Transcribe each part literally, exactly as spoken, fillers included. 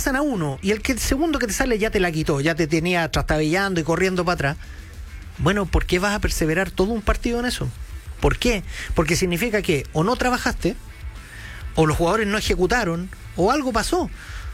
pasan a uno y el que el segundo que te sale ya te la quitó, ya te tenía trastabillando y corriendo para atrás, bueno, ¿por qué vas a perseverar todo un partido en eso? ¿Por qué? Porque significa que o no trabajaste, o los jugadores no ejecutaron, o algo pasó.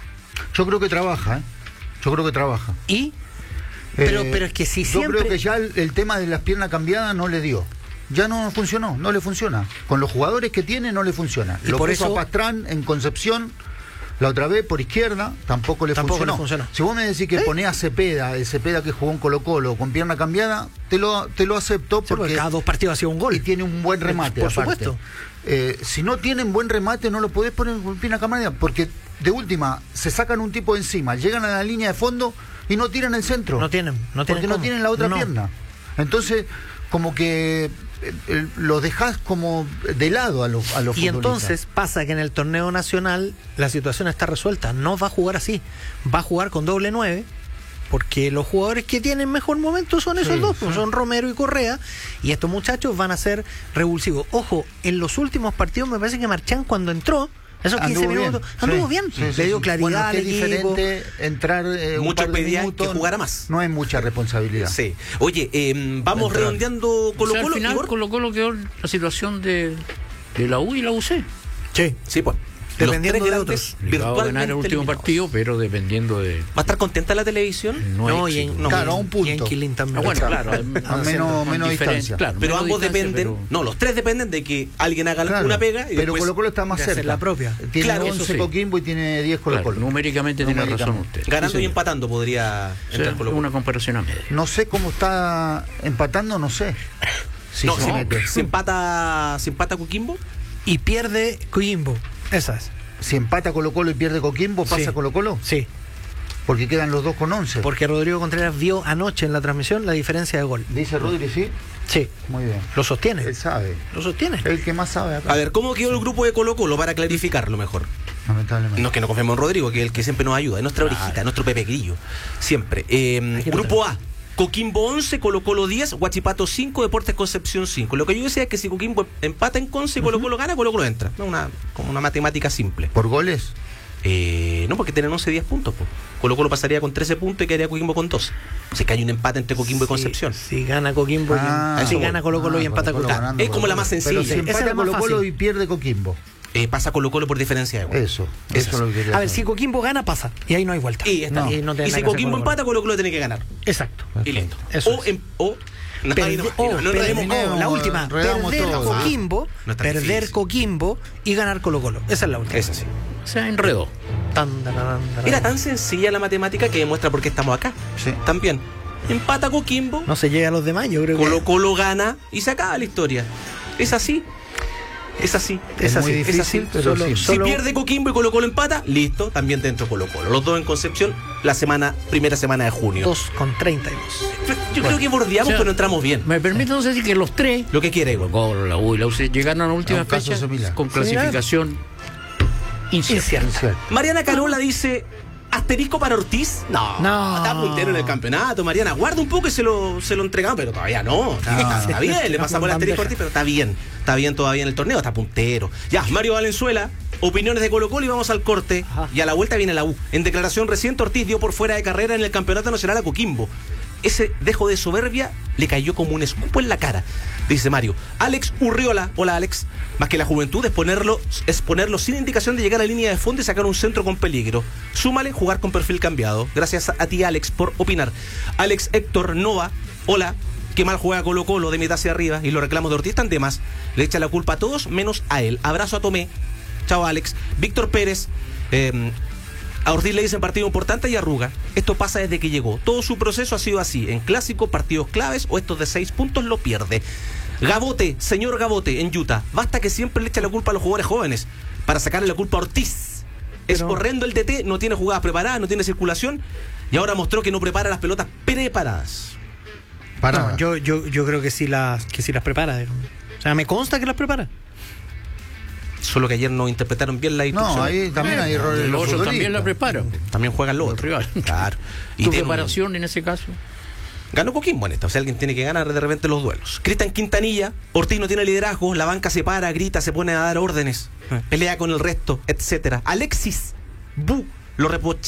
Yo creo que trabaja, ¿eh? Yo creo que trabaja. ¿Y? Pero, Eh, pero es que si yo siempre... creo que ya el, el tema de las piernas cambiadas no le dio. Ya no funcionó, no le funciona. Con los jugadores que tiene no le funciona. Y Lo por puso eso- a Pastrán en Concepción, la otra vez por izquierda, tampoco le Tampoco funcionó. le funcionó. Si vos me decís que ¿Eh? ponés a Cepeda, el Cepeda que jugó en Colo Colo con pierna cambiada, te lo, te lo acepto Sí, porque porque cada dos partidos hacía un gol. y tiene un buen remate. Por aparte. supuesto. Eh, si no tienen buen remate, no lo podés poner con pierna cambiada, porque de última se sacan un tipo de encima, llegan a la línea de fondo y no tiran el centro. No tienen, no tienen porque no cómo. tienen la otra No. pierna. Entonces, como que eh, eh, los dejás como de lado a los, a los Y futbolistas. entonces pasa que en el torneo nacional la situación está resuelta. No va a jugar así. Va a jugar con doble nueve. Porque los jugadores que tienen mejor momento son esos Sí, dos, sí. son Romero y Correa, y estos muchachos van a ser revulsivos. Ojo, en los últimos partidos me parece que Marchán cuando entró, esos quince Anduvo bien. minutos, anduvo Sí, bien, sí, le sí, dio sí. claridad Bueno, al que es equipo. diferente entrar eh, un Muchos par de pedían minutos, que jugara más. No es mucha responsabilidad. Sí. Oye, eh, vamos Entrar. redondeando Colo O sea, Colo. al final Igor. Colo Colo quedó en la situación de, de la U y la U C. Sí, Sí, pues. Dependiendo Los de tres otros. grandes Obligado a ganar el virtualmente último eliminados. partido, pero dependiendo de... ¿Va a estar contenta la televisión? No, no, hay y éxito. en, no, Claro, a un punto. y en Quilín también. Ah, bueno, claro. A menos, menos distancia. Claro, Pero menos ambos distancia, dependen, pero- no, los tres dependen de que alguien haga Claro, una pega y pero después... Colo Colo está más de hacer cerca. la propia. Tiene Claro, eso once sí. Coquimbo y tiene diez Colo Claro, Colo. numéricamente tiene razón Numéricamente. usted. ganando Sí, y señor. empatando podría O sea, entrar Colo Colo. una comparación a media. No sé cómo está empatando, no sé. Si no, se si, mete. si empata, si empata Coquimbo, Y pierde Coquimbo. Esa es. Si empata Colo Colo y pierde Coquimbo, ¿pasa Sí. Colo Colo? Sí. Porque quedan los dos con once. Porque Rodrigo Contreras vio anoche en la transmisión la diferencia de gol. Dice Rodri, sí. Sí. Muy bien. Lo sostiene. Él sabe. Lo sostiene. El que más sabe acá. a ver, ¿cómo quedó el grupo de Colo Colo para clarificarlo mejor? Lamentablemente. No es que no confiemos en Rodrigo, que es el que siempre nos ayuda, es nuestra orejita, es nuestro Pepe Grillo, siempre. Eh, Aquí grupo no A, Coquimbo once, Colo Colo diez, Huachipato cinco, Deportes Concepción cinco. Lo que yo decía es que si Coquimbo empata en Conce y Colo Colo gana, Colo Colo entra. No, una, como una matemática simple. ¿Por goles? Eh, no, porque tienen once, diez puntos. Po. Colo Colo pasaría con trece puntos y quedaría Coquimbo con doce. O sea que hay un empate entre Coquimbo y Sí, Concepción. Si gana Coquimbo, y- Ah, si eso gana voy. Colo Colo y Ah, empata Colo Colo Coquimbo. ganando Es como Colo la Colo. más Pero sencilla. si Esa es empata la más Colo Colo fácil. y pierde Coquimbo. Eh, pasa Colo Colo por diferencia de gol. Eso. Es Eso es así. lo que quería A ver, saber. si Coquimbo gana, pasa. Y ahí no hay vuelta. Y, está. No. Y, no tiene Y nada si que hacer Coquimbo Colo Colo. empata, Colo Colo tiene que ganar. Exacto. Y listo. Eso O, es. em- o no, Perde- ahí no, oh, ahí no, no perder- enredemos. oh, la última, enredamos perder todo. Coquimbo, No está perder difícil. Coquimbo y ganar Colo Colo. Esa es la última. Es así. O sea, enredó. Tan, tan, tan, tan. Era tan sencilla la matemática que demuestra por qué estamos acá. Sí. También. Empata Coquimbo, No se llega a los demás, yo creo que. Colo Colo gana y se acaba la historia. Es así. Es así. Es así, muy es difícil, así. pero Solo- sí. solo- Si pierde Coquimbo y Colo Colo empata, listo, también dentro Colo Colo. Los dos en Concepción, la semana, primera semana de junio. dos con treinta y dos. Yo creo que bordeamos, O sea, pero entramos bien. Me permite entonces decir que los tres, Lo que quiera, Colo Igor. Colo, la U y la U C, llegaron a la última un caso fecha similar. con clasificación incierta. Incierta. Cierto. Mariana Carola dice: ¿asterisco para Ortiz? No, No. está puntero en el campeonato, Mariana. Guarda un poco y se lo, se lo entregamos, pero todavía no. Está, No, está no. bien, le pasamos el asterisco a Ortiz, pero está bien. Está bien todavía en el torneo, está puntero. Ya, Mario Valenzuela, opiniones de Colo Colo y vamos al corte. Ajá. Y a la vuelta viene la U. En declaración reciente, Ortiz dio por fuera de carrera en el Campeonato Nacional a Coquimbo. Ese dejo de soberbia le cayó como un escupo en la cara. Dice Mario. Alex Urriola, hola Alex. Más que la juventud es ponerlo, es ponerlo sin indicación de llegar a la línea de fondo y sacar un centro con peligro. Súmale jugar con perfil cambiado. Gracias a ti Alex por opinar. Alex Héctor Nova, hola. Qué mal juega Colo Colo de mitad hacia arriba y los reclamos de Ortiz están de más. Le echa la culpa a todos menos a él. Abrazo a Tomé. Chao Alex. Víctor Pérez. Eh, A Ortiz le dicen partido importante y arruga. Esto pasa desde que llegó. Todo su proceso ha sido así. En clásico, partidos claves o estos de seis puntos lo pierde. Gabote, señor Gabote, en Utah. Basta que siempre le echa la culpa a los jugadores jóvenes para sacarle la culpa a Ortiz. Es Pero- horrendo el D T, no tiene jugadas preparadas, no tiene circulación y ahora mostró que no prepara las pelotas preparadas. Para. No, yo, yo, yo creo que sí las, que sí las prepara. O sea, me consta que las prepara. Solo que ayer no interpretaron bien la instrucción. No, ahí también hay errores. de Los otros también la futbolistas. preparan. También juegan los Los otros. rivales. Claro. Y Tu tiene- preparación en ese caso. Ganó Coquimbo en esta, o sea, alguien tiene que ganar de repente los duelos. Cristian Quintanilla, Ortiz no tiene liderazgo, la banca se para, grita, se pone a dar órdenes, pelea con el resto, etcétera. Alexis Bu lo reprocha.